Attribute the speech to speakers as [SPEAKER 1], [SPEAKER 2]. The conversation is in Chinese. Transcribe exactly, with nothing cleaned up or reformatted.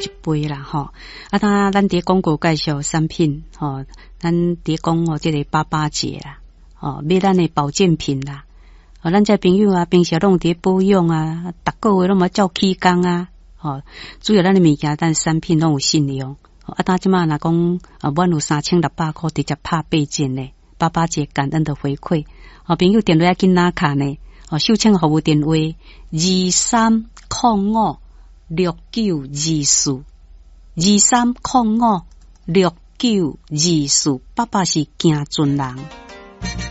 [SPEAKER 1] 一杯啦吼。啊，他咱伫广告介绍产品吼，咱伫讲哦，这个八八节啦，哦，买咱的保健品啦。哦，咱这朋友啊，平时拢伫保养啊，逐个月拢嘛照起工啊，哦，主要咱的物件，咱产品拢有信用。啊，当即马若讲啊，满有三千六百块，直接拍八件呢，八八节感恩的回馈。哦，朋友电话要紧拿卡呢，哦，秀清服务电话二三零五六九二四，二三零五六九二四，爸爸是行船人。